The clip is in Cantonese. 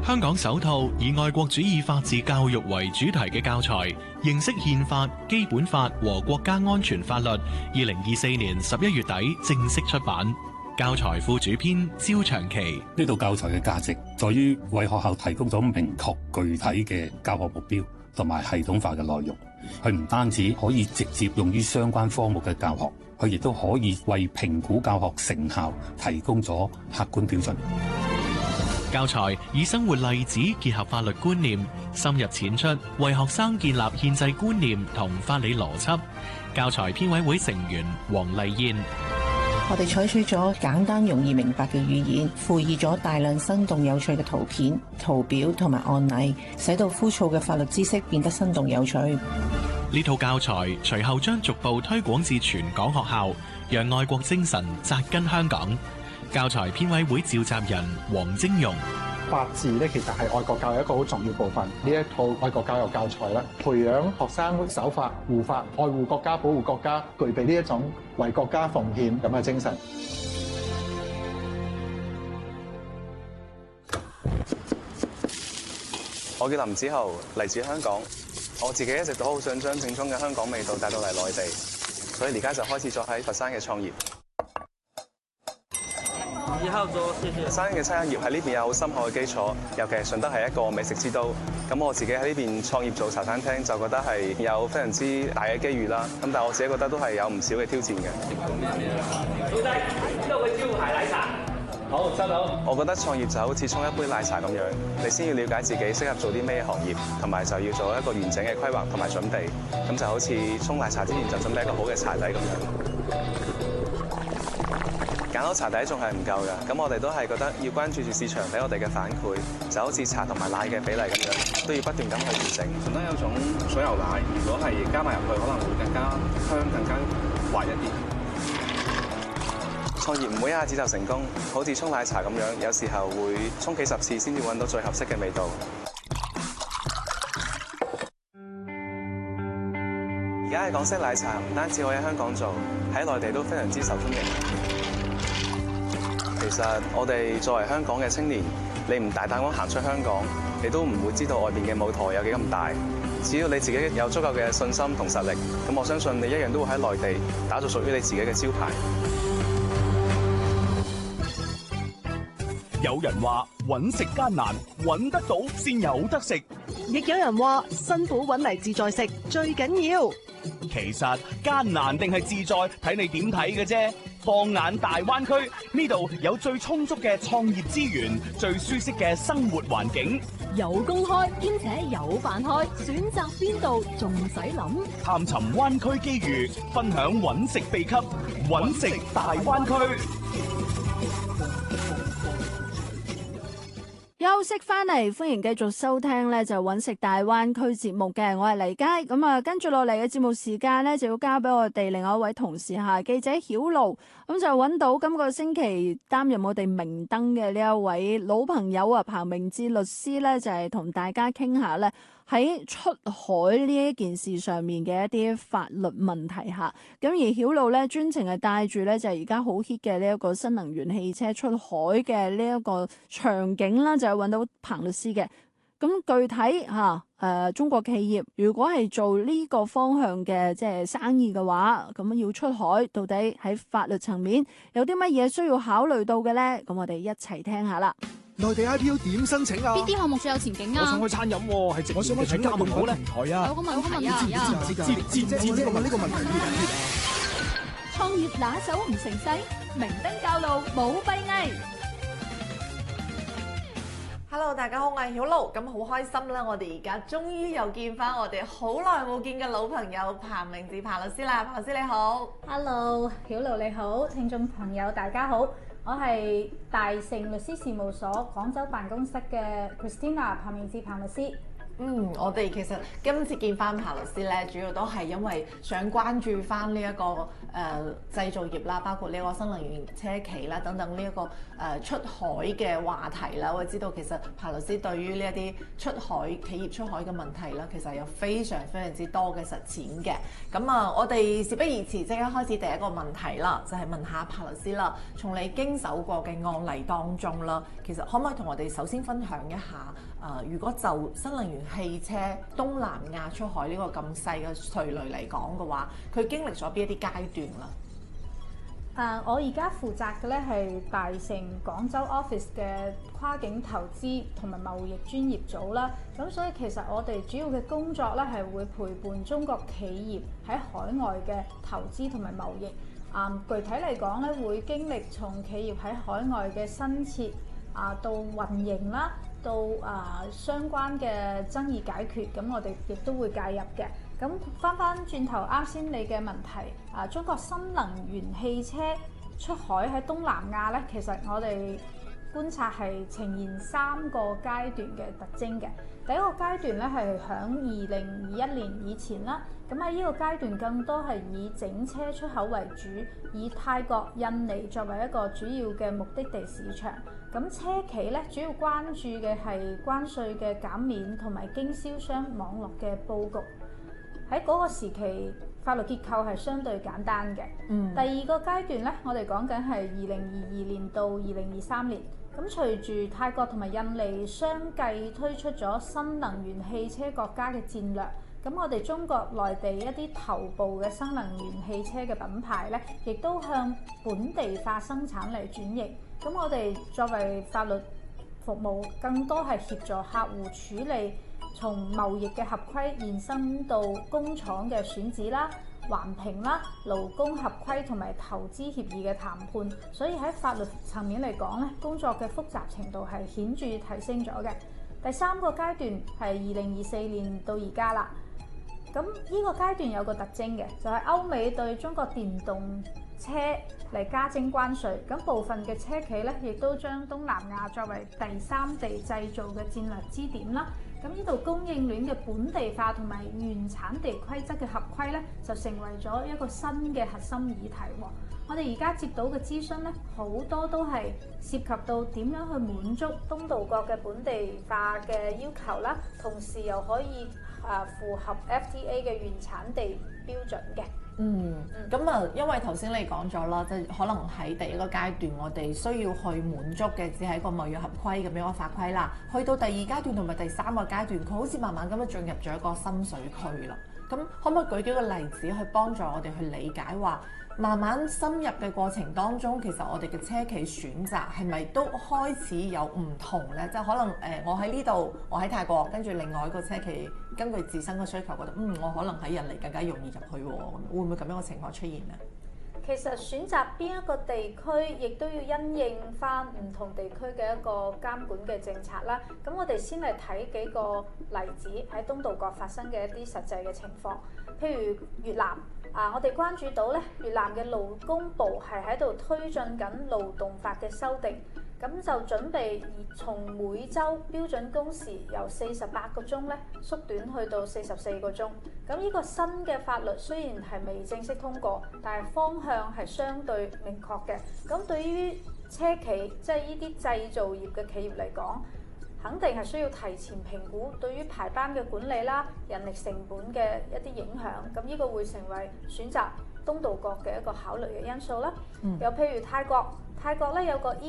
香港首套以愛國主義法治教育為主題嘅教材《認識憲法、基本法和國家安全法律》，2024年11月底正式出版。教材副主編焦長期： 呢套教材嘅價值在於為學校提供咗明確具體嘅教學目標同埋系統化嘅內容。佢唔單止可以直接用於相關科目嘅教學，佢亦都可以為評估教學成效提供咗客觀標準。 教材以生活例子結合法律觀念，深入淺出，為學生建立憲制觀念同法理邏輯。教材編委會成員黃麗燕： 我哋採取咗簡單容易明白嘅語言，附以咗大量生動有趣嘅圖片、圖表同埋案例，使到枯燥嘅法律知識變得生動有趣。 呢套教材隨後將逐步推廣至全港學校，讓愛國精神扎根香港。教材編委會召集人黃晶容： 法治咧，其實係愛國教育一個好重要部分。呢一套愛國教育教材咧，培養學生守法、護法、愛護國家、保護國家，具備呢一種為國家奉獻咁嘅精神。 我叫林子豪，嚟自香港。我自己一直都好想將正宗嘅香港味道帶到嚟內地，所以而家就開始咗喺佛山嘅創業。佛山嘅餐飲業喺呢邊有好深厚嘅基礎，尤其係順德係一個美食之都。咁我自己喺呢邊創業做茶餐廳，就覺得係有非常之大嘅機遇啦。咁但係我自己覺得都係有唔少嘅挑戰嘅。老細，呢度嘅招牌奶茶。好，收到。我覺得創業就好似沖一杯奶茶咁樣，你先要了解自己適合做啲咩行業，同埋就要做一個完整嘅規劃同埋準備。咁就好似沖奶茶之前就準備一個好嘅茶底咁樣。揀好茶底仲係唔夠㗎，咁我哋都係覺得要關注住市場俾我哋嘅反饋，就好似茶同埋奶嘅比例咁樣，都要不斷咁去調整。順德有種水牛奶，如果係加埋入去，可能會更加香、更加滑一啲。創業唔會一下子就成功，好似沖奶茶咁樣，有時候會沖幾十次先至揾到最合適嘅味道。而家嘅港式奶茶唔單止可以喺香港做，喺內地都非常之受歡迎。其實我哋作為香港嘅青年，你唔大膽咁行出香港，你都唔會知道外邊嘅舞台有幾咁大。只要你自己有足夠嘅信心同實力，咁我相信你一樣都會喺內地打造屬於你自己嘅招牌。 有人話揾食艱難，揾得到先有得食； 亦有人話辛苦揾嚟自在食最緊要。 其實艱難定係自在，睇你點睇嘅啫。放眼大灣區，呢度有最充足嘅創業資源，最舒適嘅生活環境， 有工開兼且有飯開，選擇邊度仲唔使諗？ 探尋灣區機遇，分享揾食秘笈，揾食大灣區。 休息翻嚟，歡迎繼續收聽咧就揾食大灣區節目嘅，我係黎佳。咁啊，跟住落嚟嘅節目時間咧就要交俾我哋另外一位同事吓，記者曉露。咁就揾到今個星期擔任我哋明燈嘅呢一位老朋友啊，彭明志律師咧就係同大家傾下咧喺出海呢一件事上面嘅一啲法律問題吓。咁而曉露咧專程係帶住咧就係而家好 hit 嘅呢一個新能源汽車出海嘅呢一個場景啦，就係揾到彭律師嘅。咁具體中國企業如果係做呢個方向嘅即係生意嘅話，咁要出海，到底喺法律層面有啲乜嘢需要考慮到嘅咧？咁我哋一齊聽下啦。 內地 IPO 點申請啊？ 邊啲項目最有前景啊？ 我想去餐飲喎，係我想去請監管好咧台啊！ 有個問題啊！ 呢個問題創業拿手唔成勢，明燈教路冇閉翳。 Hello， 大家好，我係曉露，咁好開心啦！我哋而家終於又見翻我哋好耐冇見嘅老朋友彭明志彭律師啦，彭律師你好。 Hello， 曉露你好，聽眾朋友大家好，我係大成律師事務所廣州辦公室嘅 Christina 彭明志彭律師。 我哋其實今次見翻彭律師咧，主要都係因為想關注翻呢一個製造業啦，包括呢個新能源車企啦等等呢一個出海嘅話題啦。我哋知道其實彭律師對於呢一啲出海企業出海嘅問題啦，其實有非常之多嘅實踐嘅。咁啊，我哋事不宜遲，即刻開始第一個問題啦，就係問下彭律師啦。從你經手過嘅案例當中啦，其實可唔可以同我哋首先分享一下？如果就新能源汽車東南亞出海呢個咁細嘅垂類嚟講嘅話，佢經歷咗邊一啲階段啦？ 我而家負責嘅咧係大成廣州 office 嘅跨境投資同埋貿易專業組啦。咁所以其實我哋主要嘅工作咧係會陪伴中國企業喺海外嘅投資同埋貿易。具體嚟講咧，會經歷從企業喺海外嘅新設到運營啦。到相關嘅爭議解決，咁我哋亦都會介入嘅。咁翻轉頭啱先你嘅問題，中國新能源汽車出海喺東南亞咧，其實我哋觀察係呈現3個階段嘅特徵嘅。第一個階段咧係響2021年以前啦，咁喺呢個階段更多係以整車出口為主，以泰國、印尼作為一個主要嘅目的地市場。咁車企咧主要關注嘅係關稅嘅減免同埋經銷商網絡嘅佈局。喺嗰個時期，法律結構係相對簡單嘅。第二個階段咧，我哋講緊係2022年到2023年。咁隨住泰國同埋印尼相繼推出咗新能源汽車國家嘅戰略，咁我哋中國內地一啲頭部嘅新能源汽車嘅品牌咧，亦都向本地化生產嚟轉型。咁我哋作為法律服務，更多係協助客戶處理從貿易嘅合規延伸到工廠嘅選址啦、環評啦、勞工合規同埋投資協議嘅談判，所以喺法律層面嚟講咧，工作嘅複雜程度係顯著提升咗嘅。第3個階段係2024年到而家啦。咁呢個階段有個特徵嘅，就係歐美對中國電動車嚟加徵關稅，咁部分嘅車企咧，亦都將東南亞作為第3地製造嘅戰略支點啦。咁呢度供應鏈嘅本地化同埋原產地規則嘅合規咧，就成為咗一個新嘅核心議題喎。我哋而家接到嘅諮詢咧，好多都係涉及到點樣去滿足東道國嘅本地化嘅要求啦，同時又可以符合 FTA 嘅原產地標準嘅。 因為頭先你講咗啦，即係可能喺第一個階段，我哋需要去滿足嘅只係一個貿易合規咁樣嘅法規啦。去到第2階段同埋第3個階段，佢好似慢慢咁樣進入咗一個深水區啦。咁可唔可以舉幾個例子去幫助我哋去理解話，慢慢深入嘅過程當中，其實我哋嘅車企選擇係咪都開始有唔同呢？即係可能我喺呢度，我喺泰國，跟住另外一個車企根據自身嘅需求覺得，我可能喺印尼更加容易入去喎，會唔會咁樣嘅情況出現呢？ 其實選擇邊一個地區，亦都要因應翻唔同地區嘅一個監管嘅政策啦。咁我哋先嚟睇幾個例子喺東道國發生嘅一啲實際嘅情況，譬如越南。我哋關注到咧，越南嘅勞工部係喺度推進緊勞動法嘅修訂，咁就準備從每週標準工時由48個鐘咧縮短去到44個鐘。咁呢個新嘅法律雖然係未正式通過，但係方向係相對明確嘅。咁對於車企，即係呢啲製造業嘅企業嚟講，肯定係需要提前評估對於排班嘅管理啦、人力成本嘅一啲影響，咁呢個會成為選擇東道國嘅一個考慮嘅因素啦。又譬如泰國咧有個